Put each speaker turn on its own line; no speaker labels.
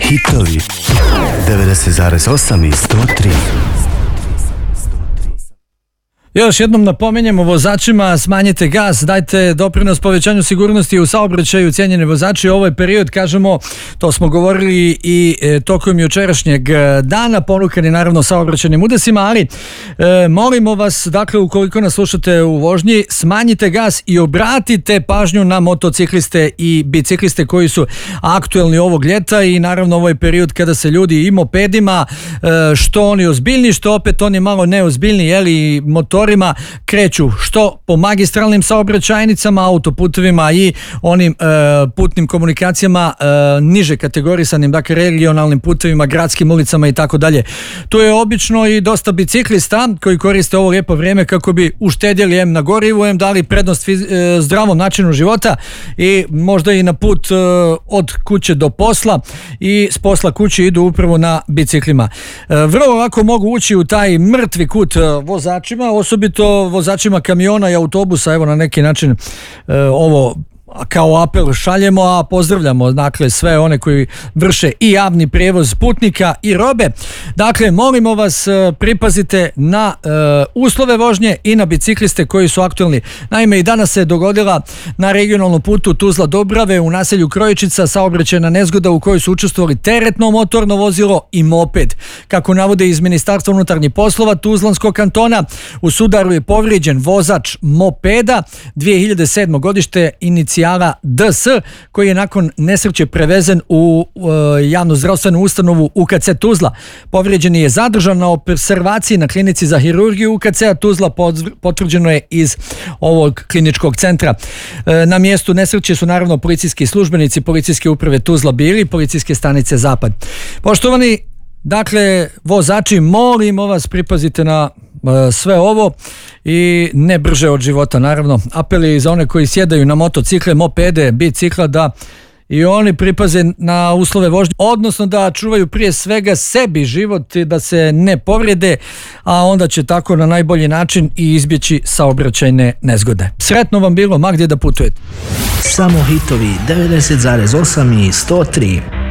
hitovi 90,8 i 103.
Još jednom napominjemo vozačima, smanjite gas, dajte doprinos povećanju sigurnosti u saobraćaju, cijenjeni vozači. Ovo je period, kažemo, to smo govorili i tokom jučerašnjeg dana, ponukani naravno saobraćajnim udesima, ali molimo vas, dakle, ukoliko nas slušate u vožnji, smanjite gas i obratite pažnju na motocikliste i bicikliste koji su aktuelni ovog ljeta i naravno ovo je period kada se ljudi i mopedima, što oni ozbiljni, što opet oni malo neozbiljni, jeli, motorima kreću što po magistralnim saobraćajnicama, autoputevima i onim putnim komunikacijama niže kategorisanim, dakle regionalnim putevima, gradskim ulicama i tako dalje. Tu je obično i dosta biciklista koji koriste ovo lijepo vrijeme kako bi uštedjeli na gorivu, dali prednost zdravom načinu života i možda i na put od kuće do posla i s posla kući idu upravo na biciklima. Vrlo lako mogu ući u taj mrtvi kut vozačima, osobito vozačima kamiona i autobusa. Evo, na neki način ovo kao apel šaljemo, a pozdravljamo dakle sve one koji vrše i javni prijevoz putnika i robe. Dakle, molimo vas, pripazite na uslove vožnje i na bicikliste koji su aktualni. Naime, i danas se dogodila na regionalnom putu Tuzla-Dobrave u naselju Krojičica saobraćajna nezgoda u kojoj su učestvovali teretno motorno vozilo i moped. Kako navode iz Ministarstva unutarnjih poslova Tuzlanskog kantona, u sudaru je povrijeđen vozač mopeda 2007. godište inicijala DS, koji je nakon nesreće prevezen u javnozdravstvenu ustanovu UKC Tuzla. Povrijeđeni je zadržan na observaciji na klinici za hirurgiju UKC Tuzla, potvrđeno je iz ovog kliničkog centra. Na mjestu nesreće su naravno policijski službenici Policijske uprave Tuzla bili, Policijske stanice Zapad. Poštovani, dakle, vozači, molimo vas, pripazite na sve ovo i ne brže od života, naravno. Apeli za one koji sjedaju na motocikle, mopede, bicikla, da i oni pripaze na uslove vožnje, odnosno da čuvaju prije svega sebi život i da se ne povrijede, a onda će tako na najbolji način i izbjeći saobraćajne nezgode. Sretno vam bilo, ma gdje da putujete.
Samo hitovi 90,8 i 103.